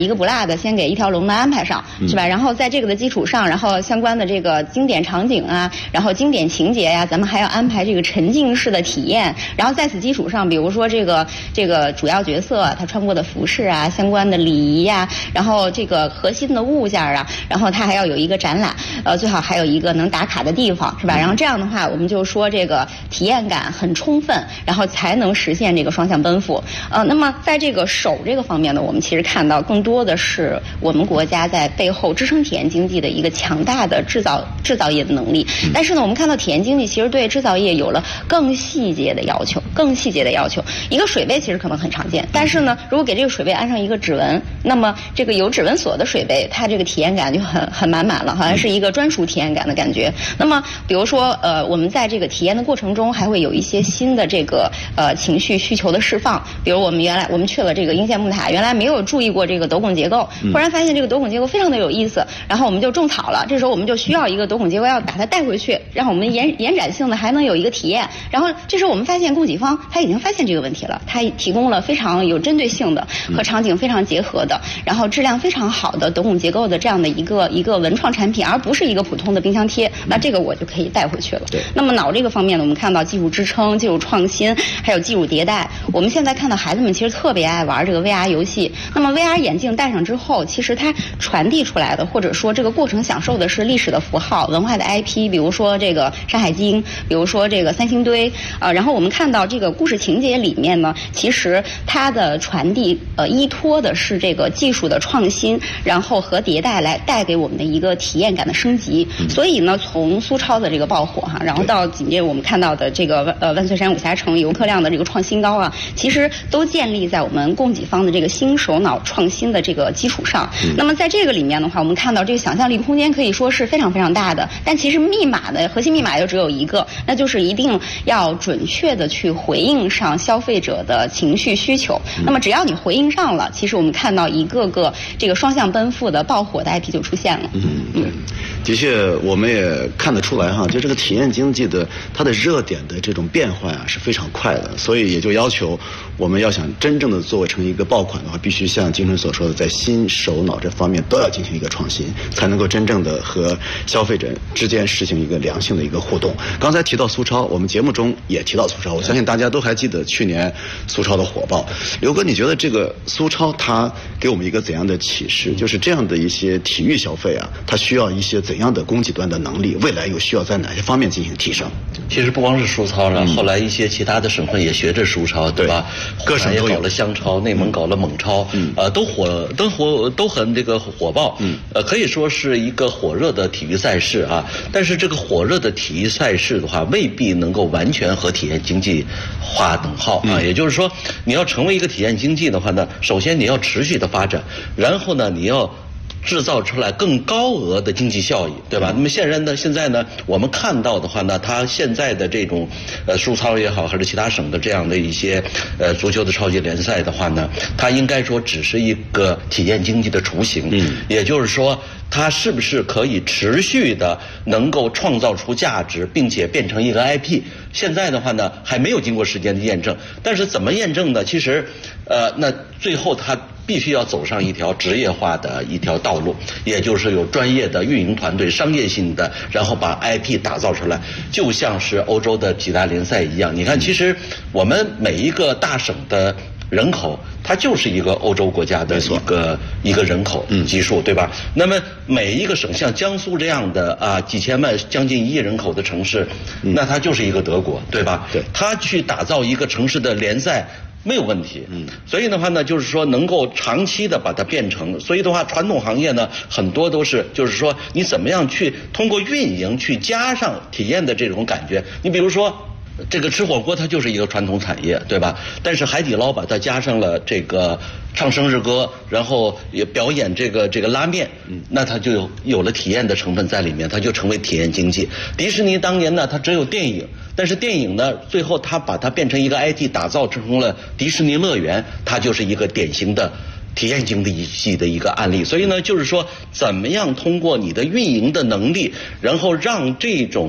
一个不落的先给一条龙的安排上，是吧？然后在这个的基础上，然后相关的这个经典场景啊，然后经典情节呀，咱们还要安排这个沉浸式的体验。然后在此基础上，比如说这个主要角色他穿过的服饰啊，相关的礼仪呀，然后这个核心的物件啊，然后它还要有一个展览，最好还有一个能打卡的地方，是吧？然后这样的话，我们就说这个体验感很充分，然后才能实现这个双向奔赴。那么在这个手这个方面呢，我们其实看到更多的是我们国家在背后支撑体验经济的一个强大的制造业的能力。但是呢，我们看到体验经济其实对制造业有了更细节的要求。一个水杯其实可能很常见，但是呢，如果给这个水杯安上一个指纹，那么这个有指纹锁的水杯，它这个体验感就很满了，好像是一个专属体验感的感觉。那么比如说我们在这个体验的过程中，还会有一些新的这个情绪需求的释放。比如我们去了这个应县木塔，原来没有注意过这个斗拱结构，忽然发现这个斗拱结构非常的有意思，然后我们就种草了。这时候我们就需要一个斗拱结构，要把它带回去，让我们延展性的还能有一个体验。然后这时候我们发现供给方他已经发现这个问题了，他提供了非常有针对性的和场景非常结合的，然后质量非常好的斗拱结构的这样的一个文创产品，而不是一个普通的冰箱贴。那这个我就可以带回去了。那么脑这个方面呢，我们看到技术支撑、技术创新，还有技术迭代。我们现在看到孩子们其实特别爱玩这个 VR 游戏。那么 VR 眼镜戴上之后，其实它传递出来的，或者说这个过程享受的是历史的符号、文化的 IP， 比如说这个《山海经》，比如说这个三星堆然后我们看到这个故事情节里面呢，其实它的传递依托的是这个技术的创新，然后和迭代来带给我们的一个体验感的升级。所以呢，从苏超的这个爆火然后到紧接着我们看到的这个万岁山武侠城游客量的这个创新高其实都建立在我们供给方的这个新手脑创新的这个基础上。那么在这个里面的话，我们看到这个想象力空间可以说是非常非常大的，但其实核心密码就只有一个，那就是一定要准确的去回应上消费者的情绪需求。那么只要你回应上了，其实我们看到一个个这个双向奔赴的爆火的 IP 就出现了。 的确，我们也看得出来就这个体验经济的它的热点的这种变化是非常快的，所以也就要求我们要想真正的做成一个爆款的话，必须像金春所说的，在心手脑这方面都要进行一个创新，才能够真正的和消费者之间实行一个良性的一个互动。刚才提到苏超，我们节目中也提到苏超，我相信大家都还记得去年苏超的火爆。刘哥，你觉得这个苏超它给我们一个怎样的启示？就是这样的一些体育消费它需要一些怎样的供给端的能力？未来又需要在哪些方面进行提升？ 其实不光是苏超了，后来一些其他的省份也学着苏超，对吧？ 各省也搞了湘超，内蒙搞了蒙超，都很这个火爆，可以说是一个火热的体育赛事但是这个火热的体育赛事的话，未必能够完全和体验经济划等号也就是说，你要成为一个体验经济的话呢，首先你要持续的发展，然后呢，你要制造出来更高额的经济效益，对吧？那么现在呢，我们看到的话呢，它现在的这种苏超也好，还是其他省的这样的一些足球的超级联赛的话呢，它应该说只是一个体验经济的雏形。也就是说，它是不是可以持续的能够创造出价值，并且变成一个 IP？ 现在的话呢，还没有经过时间的验证。但是怎么验证呢？其实，那最后它必须要走上一条职业化的一条道路，也就是有专业的运营团队、商业性的，然后把 IP 打造出来，就像是欧洲的几大联赛一样。你看，其实我们每一个大省的人口，它就是一个欧洲国家的一个人口基数，对吧？那么每一个省，像江苏这样的几千万、将近1亿人口的城市，那它就是一个德国，对吧？ 对， 它去打造一个城市的联赛没有问题。所以的话呢，就是说能够长期的把它变成，所以的话，传统行业呢很多都是，就是说你怎么样去通过运营去加上体验的这种感觉。你比如说，这个吃火锅它就是一个传统产业，对吧？但是海底捞把它加上了这个唱生日歌，然后也表演这个拉面，那它就有了体验的成分在里面，它就成为体验经济。迪士尼当年呢，它只有电影，但是电影呢，最后它把它变成一个 IT， 打造成了迪士尼乐园，它就是一个典型的体验经济的一个案例。所以呢，就是说怎么样通过你的运营的能力，然后让这种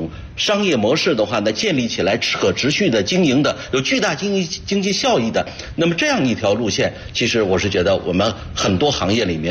商业模式的话呢，建立起来可持续的经营的，有巨大经济效益的，那么这样一条路线，其实我是觉得我们很多行业里面